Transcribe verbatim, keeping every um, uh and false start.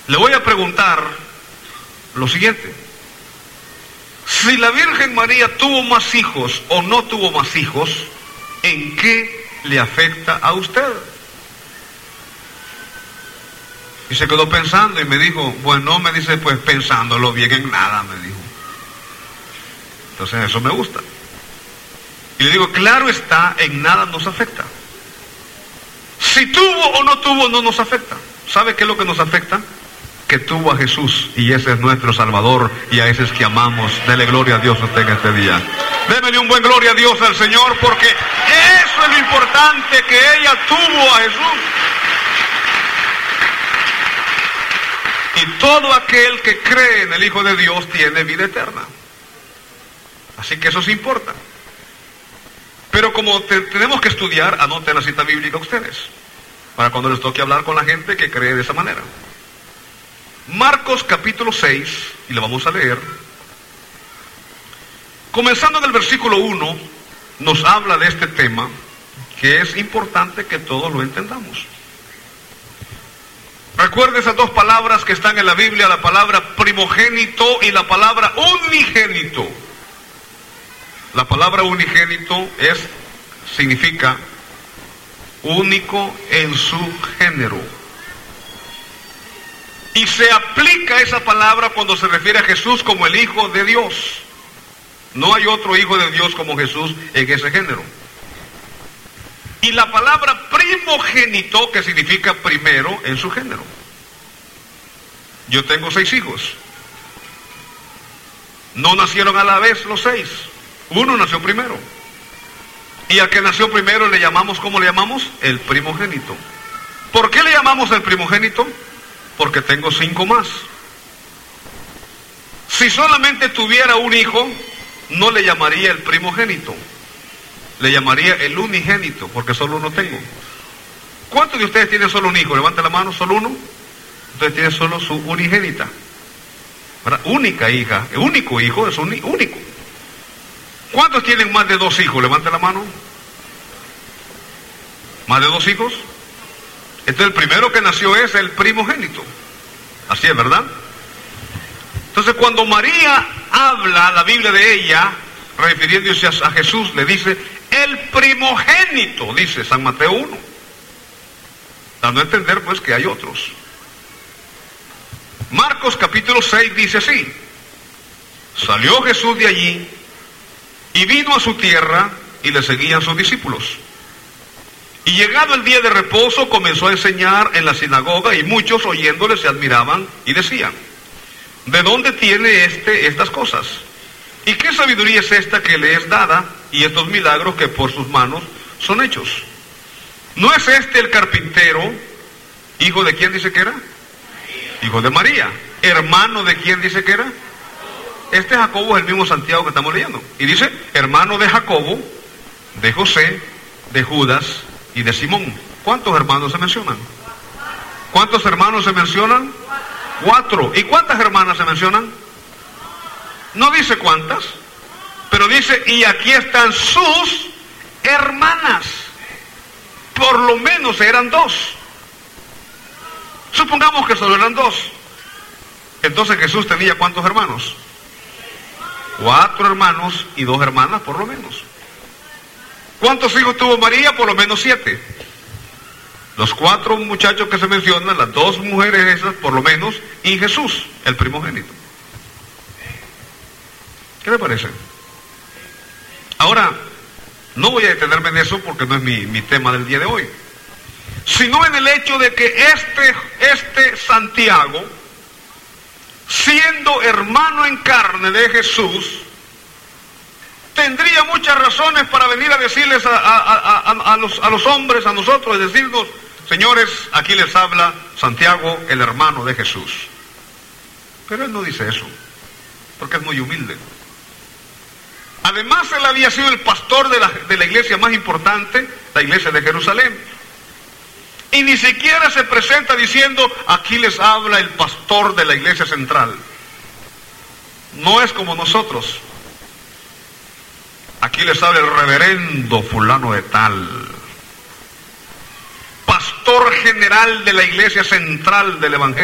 Le voy a preguntar lo siguiente: si la Virgen María tuvo más hijos o no tuvo más hijos, ¿en qué le afecta a usted? Y se quedó pensando y me dijo, bueno, me dice, pues pensándolo bien, en nada, me dijo. Entonces eso me gusta. Y le digo, claro está, en nada nos afecta. Si tuvo o no tuvo, no nos afecta. ¿Sabe qué es lo que nos afecta? Que tuvo a Jesús, y ese es nuestro Salvador, y a ese es que amamos. Dele gloria a Dios usted en este día. Démele un buen gloria a Dios al Señor, porque eso es lo importante, que ella tuvo a Jesús. Y todo aquel que cree en el Hijo de Dios tiene vida eterna. Así que eso sí importa. Pero como te, tenemos que estudiar, anoten la cita bíblica ustedes, para cuando les toque hablar con la gente que cree de esa manera. Marcos capítulo seis, y lo vamos a leer. Comenzando del versículo uno, nos habla de este tema, que es importante que todos lo entendamos. Recuerde esas dos palabras que están en la Biblia, la palabra primogénito y la palabra unigénito. La palabra unigénito es, significa único en su género. Y se aplica esa palabra cuando se refiere a Jesús como el Hijo de Dios. No hay otro Hijo de Dios como Jesús en ese género. Y la palabra primogénito, que significa primero en su género. Yo tengo seis hijos. No nacieron a la vez los seis. Uno nació primero. Y al que nació primero le llamamos, ¿cómo le llamamos? El primogénito. ¿Por qué le llamamos el primogénito? Porque tengo cinco más. Si solamente tuviera un hijo, no le llamaría el primogénito, le llamaría el unigénito, porque solo uno tengo. ¿Cuántos de ustedes tienen solo un hijo? Levante la mano, solo uno. Entonces tiene solo su unigénita, ¿verdad? Única hija, el único hijo es un único. ¿Cuántos tienen más de dos hijos? Levante la mano. ¿Más de dos hijos? Entonces el primero que nació es el primogénito. Así es, ¿verdad? Entonces cuando María habla la Biblia de ella, refiriéndose a Jesús, le dice el primogénito, dice San Mateo uno, dando a entender pues que hay otros. Marcos capítulo seis dice así: salió Jesús de allí y vino a su tierra, y le seguían sus discípulos. Y llegado el día de reposo, comenzó a enseñar en la sinagoga, y muchos oyéndole se admiraban y decían: ¿de dónde tiene este estas cosas? ¿Y qué sabiduría es esta que le es dada, y estos milagros que por sus manos son hechos? ¿No es este el carpintero, hijo de quién dice que era? Hijo de María. ¿Hermano de quién dice que era? Este Jacobo es el mismo Santiago que estamos leyendo. Y dice, hermano de Jacobo, de José, de Judas y de Simón. ¿Cuántos hermanos se mencionan? ¿Cuántos hermanos se mencionan? Cuatro. ¿Y cuántas hermanas se mencionan? No dice cuántas, pero dice, y aquí están sus hermanas. Por lo menos eran dos. Supongamos que solo eran dos. Entonces Jesús tenía ¿cuántos hermanos? Cuatro hermanos y dos hermanas por lo menos. ¿Cuántos hijos tuvo María? Por lo menos siete. Los cuatro muchachos que se mencionan, las dos mujeres esas por lo menos, y Jesús, el primogénito. ¿Qué le parece? Ahora, no voy a detenerme en eso porque no es mi, mi tema del día de hoy, sino en el hecho de que este, este Santiago, siendo hermano en carne de Jesús, tendría muchas razones para venir a decirles a, a, a, a, a, los, a los hombres, a nosotros, decirnos, señores, aquí les habla Santiago, el hermano de Jesús. Pero él no dice eso, porque es muy humilde. Además, él había sido el pastor de la, de la iglesia más importante, la iglesia de Jerusalén. Y ni siquiera se presenta diciendo, aquí les habla el pastor de la iglesia central. No es como nosotros. Aquí les habla el reverendo fulano de tal, pastor general de la iglesia central del evangelio.